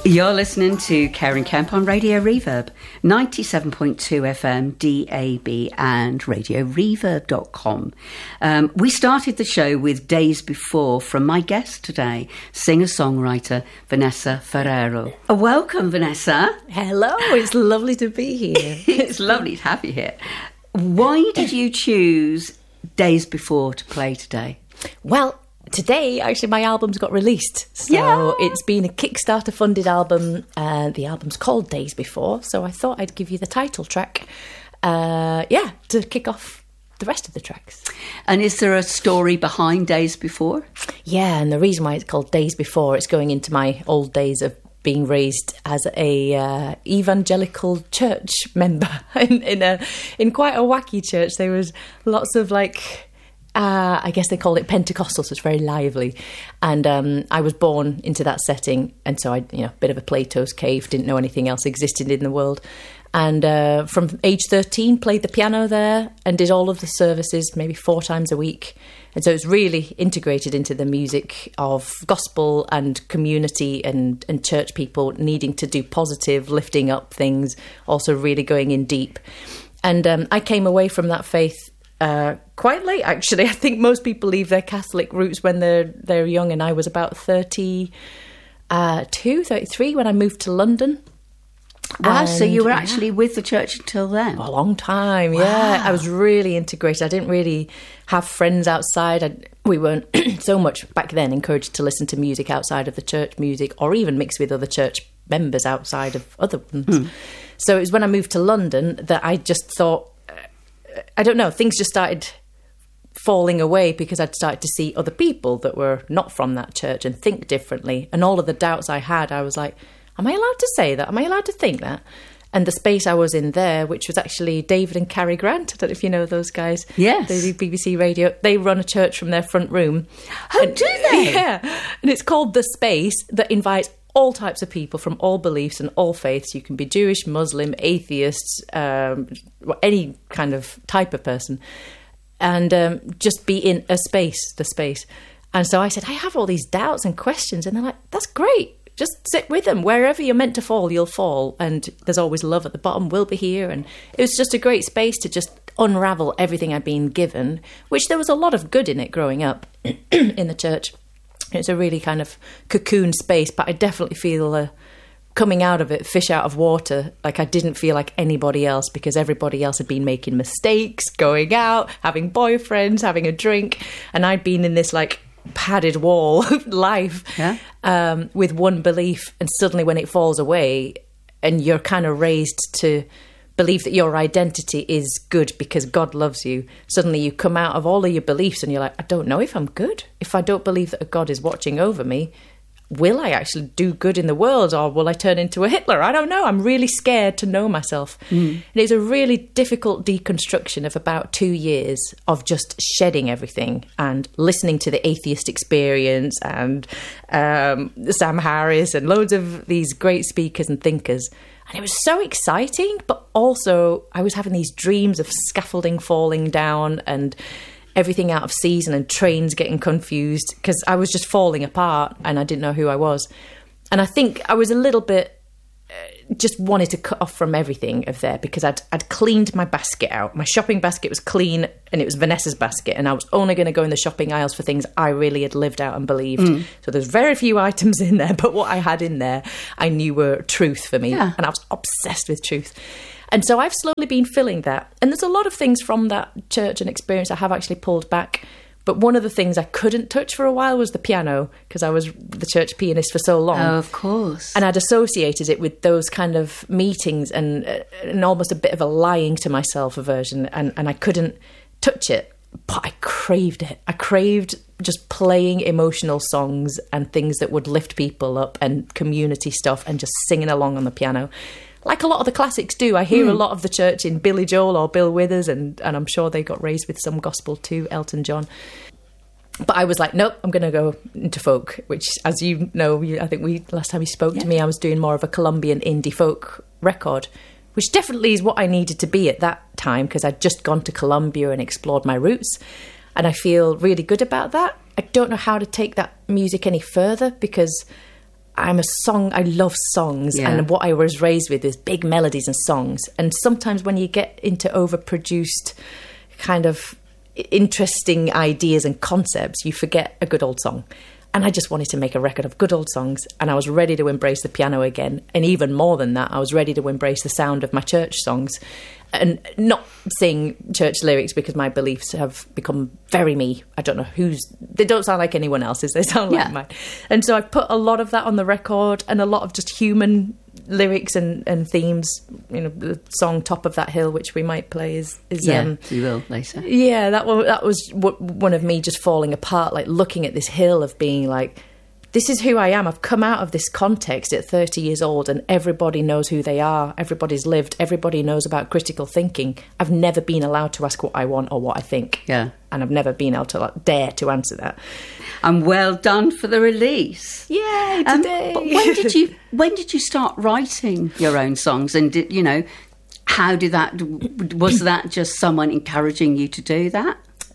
You're listening to Karen Kemp on Radio Reverb, 97.2 FM, DAB and RadioReverb.com. We started the show with Days Before from my guest today, singer-songwriter Vanessa Ferrero. Welcome, Vanessa. Hello, it's lovely to be here. It's lovely to have you here. Why did you choose Days Before to play today? Well, today, actually, my album's got released. So It's been a Kickstarter-funded album. The album's called Days Before, so I thought I'd give you the title track, to kick off the rest of the tracks. And is there a story behind Days Before? Yeah, and the reason why it's called Days Before, it's going into my old days of being raised as a evangelical church member in quite a wacky church. There was lots of I guess they call it Pentecostal, so it's very lively. And I was born into that setting, and so I, a bit of a Plato's cave, didn't know anything else existed in the world. And from age 13, played the piano there and did all of the services maybe 4 times a week. And so it's really integrated into the music of gospel and community and church people needing to do positive, lifting up things, also really going in deep. And I came away from that faith quite late, actually. I think most people leave their Catholic roots when they're young, and I was about 33 when I moved to London. Wow, so you were actually with the church until then? A long time, wow. Yeah. I was really integrated. I didn't really have friends outside. We weren't so much back then encouraged to listen to music outside of the church music, or even mix with other church members outside of other ones. So it was when I moved to London that I just thought, I don't know, things just started falling away because I'd started to see other people that were not from that church and think differently. And all of the doubts I had, I was like, am I allowed to say that? Am I allowed to think that? And the space I was in there, which was actually David and Cary Grant, I don't know if you know those guys. Yes. They do BBC Radio. They run a church from their front room. Oh, do they? Yeah. And it's called The Space, that invites all types of people from all beliefs and all faiths. You can be Jewish, Muslim, atheists, any kind of type of person, and just be in a space, the space. And so I said, I have all these doubts and questions, and they're like, that's great. Just sit with them. Wherever you're meant to fall, you'll fall. And there's always love at the bottom. We'll be here. And it was just a great space to just unravel everything I'd been given, which there was a lot of good in it growing up in the church. It's a really kind of cocoon space, but I definitely feel coming out of it, fish out of water. Like I didn't feel like anybody else because everybody else had been making mistakes, going out, having boyfriends, having a drink. And I'd been in this padded wall of life with one belief, and suddenly when it falls away and you're kind of raised to believe that your identity is good because God loves you, suddenly you come out of all of your beliefs and you're like, I don't know if I'm good. If I don't believe that a God is watching over me, will I actually do good in the world, or will I turn into a Hitler? I don't know. I'm really scared to know myself. And it's a really difficult deconstruction of about 2 years of just shedding everything and listening to the Atheist Experience and Sam Harris and loads of these great speakers and thinkers. And it was so exciting, but also I was having these dreams of scaffolding falling down and everything out of season and trains getting confused because I was just falling apart and I didn't know who I was. And I think I was a little bit just wanted to cut off from everything of there because I'd cleaned my basket out. My shopping basket was clean and it was Vanessa's basket, and I was only going to go in the shopping aisles for things I really had lived out and believed. So there's very few items in there, but what I had in there I knew were truth for me, and I was obsessed with truth. And so I've slowly been filling that. And there's a lot of things from that church and experience I have actually pulled back. But one of the things I couldn't touch for a while was the piano, because I was the church pianist for so long. Oh, of course. And I'd associated it with those kind of meetings and almost a bit of a lying to myself aversion. And I couldn't touch it, but I craved it. I craved just playing emotional songs and things that would lift people up and community stuff and just singing along on the piano. Like a lot of the classics do. I hear a lot of the church in Billy Joel or Bill Withers, and I'm sure they got raised with some gospel too, Elton John. But I was like, nope, I'm going to go into folk, which, as you know, I think last time you spoke to me, I was doing more of a Colombian indie folk record, which definitely is what I needed to be at that time, because I'd just gone to Colombia and explored my roots. And I feel really good about that. I don't know how to take that music any further, because I love songs, and what I was raised with is big melodies and songs. And sometimes when you get into overproduced kind of interesting ideas and concepts, you forget a good old song. And I just wanted to make a record of good old songs, and I was ready to embrace the piano again. And even more than that, I was ready to embrace the sound of my church songs and not sing church lyrics, because my beliefs have become very me. I don't know they don't sound like anyone else's, they sound like mine. And so I've put a lot of that on the record, and a lot of just human lyrics and themes. You know, the song Top of That Hill, which we might play, is we will later. Yeah, that was one of me just falling apart, like looking at this hill of being like, this is who I am. I've come out of this context at 30 years old, and everybody knows who they are. Everybody's lived. Everybody knows about critical thinking. I've never been allowed to ask what I want or what I think. Yeah. And I've never been able to dare to answer that. And well done for the release. Yay, today. But when did you start writing your own songs? And how did that, was that just someone encouraging you to do that?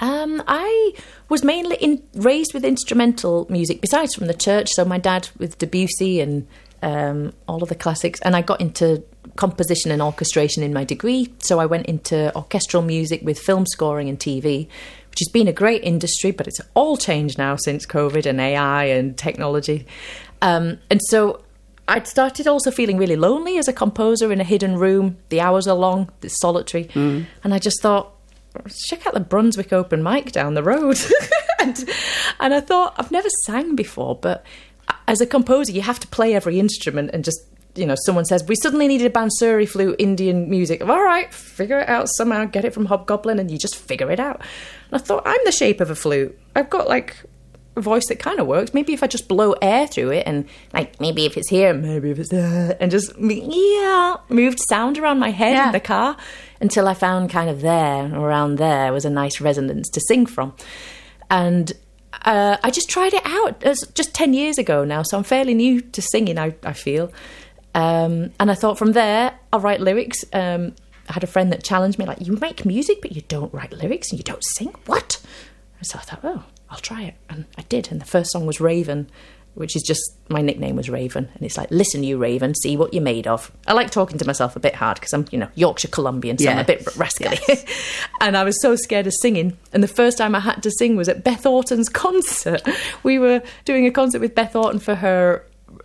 I was mainly raised with instrumental music, besides from the church. So my dad with Debussy and all of the classics. And I got into composition and orchestration in my degree. So I went into orchestral music with film scoring and TV, which has been a great industry, but it's all changed now since COVID and AI and technology. And so I'd started also feeling really lonely as a composer in a hidden room. The hours are long, it's solitary. And I just thought, check out the Brunswick open mic down the road. and I thought, I've never sang before, but as a composer, you have to play every instrument, and just, someone says, we suddenly needed a Bansuri flute, Indian music. All right, figure it out somehow, get it from Hobgoblin, and you just figure it out. And I thought, I'm the shape of a flute. I've got a voice that kind of works. Maybe if I just blow air through it, and maybe if it's here, maybe if it's there, and just moved sound around my head in the car, until I found kind of around there was a nice resonance to sing from. And I just tried it out. It was just 10 years ago now, so I'm fairly new to singing, I feel. And I thought, from there, I'll write lyrics. I had a friend that challenged me, you make music, but you don't write lyrics and you don't sing? What? And so I thought, I'll try it. And I did. And the first song was Raven, which is just, my nickname was Raven. And it's like, listen, you Raven, see what you're made of. I like talking to myself a bit hard because I'm, Yorkshire Columbian, so I'm a bit rascally. Yes. And I was so scared of singing. And the first time I had to sing was at Beth Orton's concert. We were doing a concert with Beth Orton for her,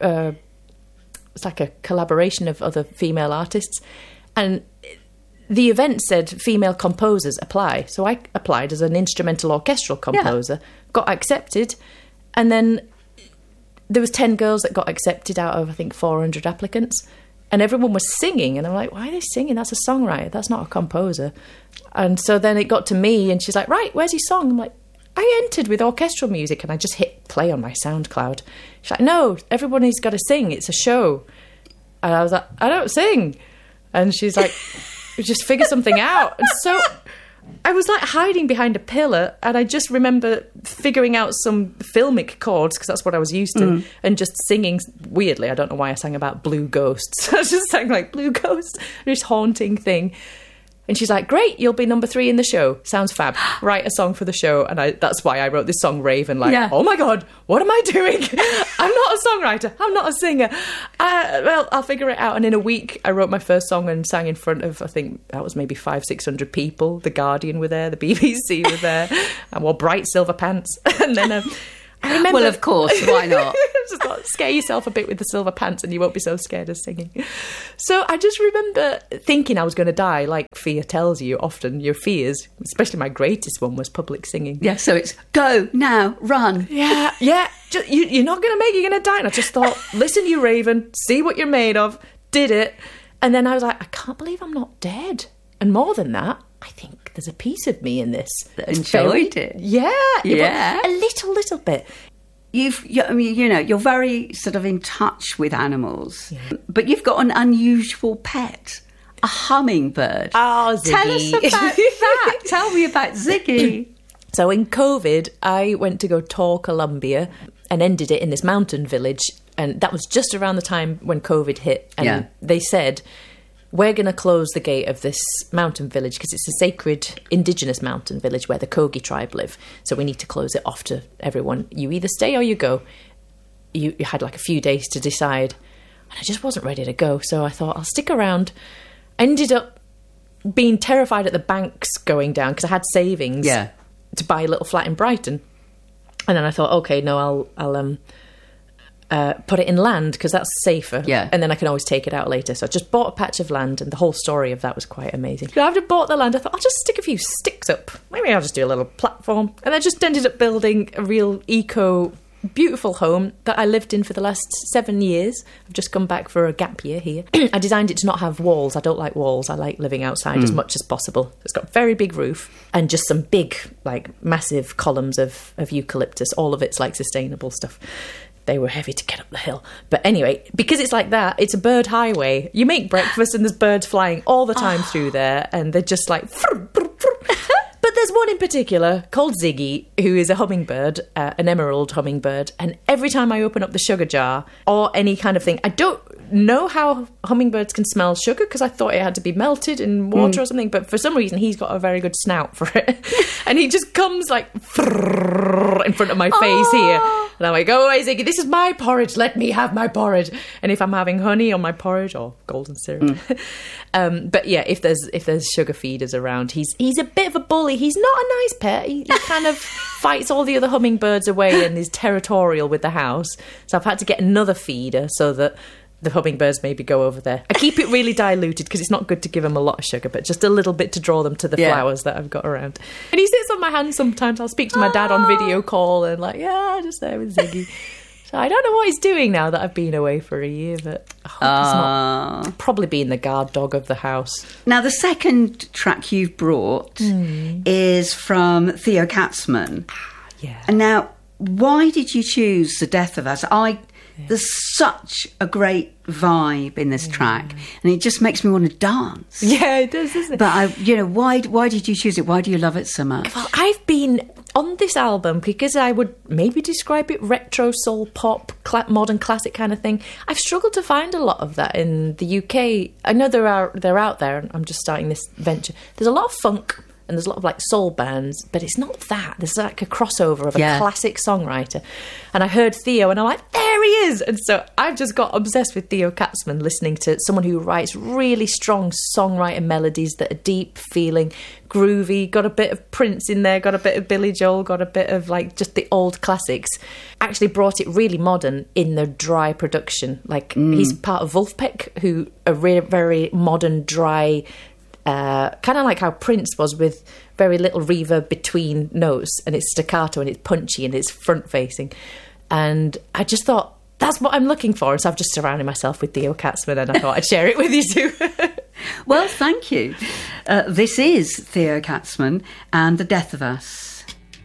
it's like a collaboration of other female artists. And the event said female composers apply. So I applied as an instrumental orchestral composer, got accepted, and then there was 10 girls that got accepted out of, I think, 400 applicants, and everyone was singing. And I'm like, why are they singing? That's a songwriter. That's not a composer. And so then it got to me, and she's like, right, where's your song? I'm like, I entered with orchestral music, and I just hit play on my SoundCloud. She's like, no, everybody's got to sing. It's a show. And I was like, I don't sing. And she's like, just figure something out. And so I was hiding behind a pillar, and I just remember figuring out some filmic chords, because that's what I was used to, and just singing weirdly. I don't know why I sang about blue ghosts. I just sang blue ghosts, this haunting thing. And she's like, great, you'll be number 3 in the show. Sounds fab. Write a song for the show. And that's why I wrote this song, Raven. Oh my God, what am I doing? I'm not a songwriter. I'm not a singer. Well, I'll figure it out. And in a week, I wrote my first song and sang in front of, I think that was maybe 500-600 people. The Guardian were there. The BBC were there. I wore bright silver pants. And then I remember... Well, of course, why not? Just scare yourself a bit with the silver pants and you won't be so scared of singing. So I just remember thinking I was going to die, like fear tells you often, your fears, especially my greatest one was public singing. Yeah, so it's go, now, run. Yeah. You're not going to make it, you're going to die. And I just thought, listen, you Raven, see what you're made of, did it. And then I was like, I can't believe I'm not dead. And more than that, I think there's a piece of me in this that enjoyed it. Yeah. A little bit. You're very sort of in touch with animals, but you've got an unusual pet, a hummingbird. Oh, Ziggy. Tell us about that. Tell me about Ziggy. So in COVID, I went to go tour Colombia and ended it in this mountain village. And that was just around the time when COVID hit. And they said, we're going to close the gate of this mountain village because it's a sacred indigenous mountain village where the Kogi tribe live. So we need to close it off to everyone. You either stay or you go. you had like a few days to decide. And I just wasn't ready to go. So I thought, I'll stick around. Ended up being terrified at the banks going down because I had savings to buy a little flat in Brighton. And then I thought, okay, no, I'll put it in land because that's safer. Yeah. And then I can always take it out later. So I just bought a patch of land, and the whole story of that was quite amazing. So after I bought the land, I thought, I'll just stick a few sticks up. Maybe I'll just do a little platform. And I just ended up building a real beautiful home that I lived in for the last 7 years. I've just come back for a gap year here. I designed it to not have walls. I don't like walls. I like living outside as much as possible. It's got a very big roof and just some big, like, massive columns of eucalyptus. All of it's like sustainable stuff. They were heavy to get up the hill. But anyway, because it's like that, it's a bird highway. You make breakfast and there's birds flying all the time through there, and they're just like... But there's one in particular called Ziggy, who is a hummingbird, an emerald hummingbird. And every time I open up the sugar jar or any kind of thing, I don't know how hummingbirds can smell sugar because I thought it had to be melted in water or something. But for some reason, he's got a very good snout for it. And he just comes like in front of my face here. And I'm like, go away, Ziggy, this is my porridge. Let me have my porridge. And if I'm having honey on my porridge or golden syrup. But yeah, if there's sugar feeders around, he's a bit of a bully. He's not a nice pet. He kind of fights all the other hummingbirds away and is territorial with the house. So I've had to get another feeder so that the hummingbirds maybe go over there. I keep it really diluted because it's not good to give them a lot of sugar, but just a little bit to draw them to the flowers that I've got around. And he sits on my hand sometimes. I'll speak to my dad on video call and like, I'm just there with Ziggy. So I don't know what he's doing now that I've been away for a year, but I hope he's not probably being the guard dog of the house. Now, the second track you've brought is from Theo Katzman. Yeah. And now, why did you choose The Death of Us? There's such a great vibe in this track, and it just makes me want to dance. Yeah, it does, doesn't it? But why did you choose it? Why do you love it so much? Well, I've been on this album because I would maybe describe it retro soul pop, modern classic kind of thing. I've struggled to find a lot of that in the UK. I know they're out there, and I'm just starting this venture. There's a lot of funk. And there's a lot of like soul bands, but it's not that. There's like a crossover of a classic songwriter. And I heard Theo and I'm like, there he is. And so I've just got obsessed with Theo Katzman, listening to someone who writes really strong songwriter melodies that are deep feeling, groovy, got a bit of Prince in there, got a bit of Billy Joel, got a bit of like just the old classics. Actually brought it really modern in the dry production. Like he's part of Wolfpack, who are very modern, dry, kind of like how Prince was, with very little reverb between notes, and it's staccato and it's punchy and it's front facing. And I just thought, that's what I'm looking for. So I've just surrounded myself with Theo Katzman, and I thought I'd share it with you too. Well, thank you. This is Theo Katzman and The Death of Us.